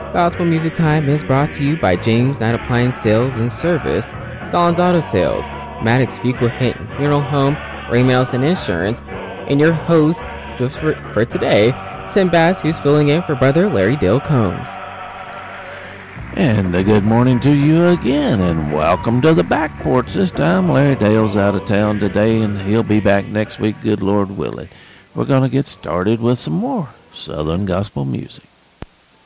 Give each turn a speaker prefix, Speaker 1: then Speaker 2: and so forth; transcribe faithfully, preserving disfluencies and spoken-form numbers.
Speaker 1: Gospel Music Time is brought to you by James Knight Appliance Sales and Service, Stallings Auto Sales, Maddox Fuqua Hinton Funeral Home, Ray Nelson Insurance, and your host just for, for today, Tim Bass, who's filling in for Brother Larry Dale Combs.
Speaker 2: And a good morning to you again, and welcome to the back porch. This time, Larry Dale's out of town today, and he'll be back next week, good Lord willing. We're going to get started with some more Southern gospel music.